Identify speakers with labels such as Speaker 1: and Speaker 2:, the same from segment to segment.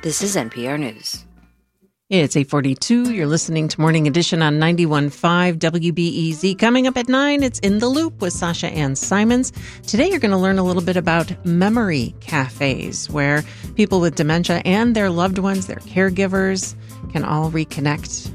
Speaker 1: This is NPR News.
Speaker 2: It's 8:42. You're listening to Morning Edition on 91.5 WBEZ. Coming up at 9, it's In the Loop with Sasha Ann Simons. Today, you're going to learn a little bit about memory cafes, where people with dementia and their loved ones, their caregivers, can all reconnect.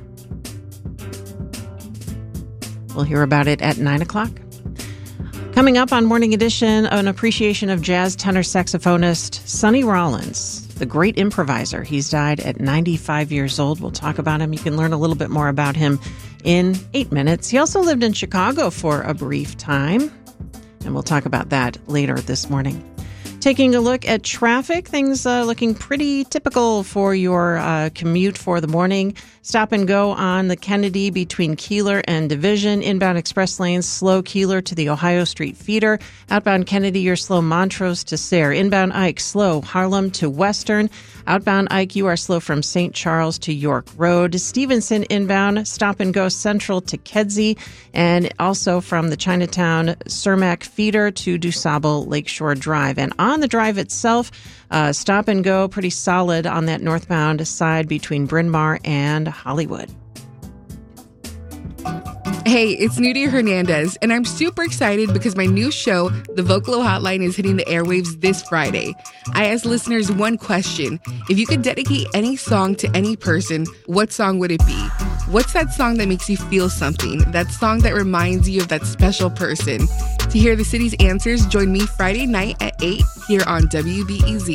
Speaker 2: We'll hear about it at 9 o'clock. Coming up on Morning Edition, an appreciation of jazz tenor saxophonist Sonny Rollins, the great improviser. He's died at 95 years old. We'll talk about him. You can learn a little bit more about him in 8 minutes. He also lived in Chicago for a brief time, and we'll talk about that later this morning. Taking a look at traffic, things looking pretty typical for your commute for the morning. Stop and go on the Kennedy between Keeler and Division. Inbound express lanes, slow Keeler to the Ohio Street feeder. Outbound Kennedy, you're slow Montrose to Sayre. Inbound Ike, slow Harlem to Western. Outbound Ike, you are slow from St. Charles to York Road. Stevenson inbound, stop and go Central to Kedzie. And also from the Chinatown Cermak feeder to DuSable Lakeshore Drive. And on the drive itself, stop and go pretty solid on that northbound side between Bryn Mawr and Hollywood.
Speaker 3: Hey, it's Nudia Hernandez, and I'm super excited because my new show, The Vocalo Hotline, is hitting the airwaves this Friday. I asked listeners one question. If you could dedicate any song to any person, what song would it be? What's that song that makes you feel something? That song that reminds you of that special person? To hear the city's answers, join me Friday night at 8 here on WBEZ.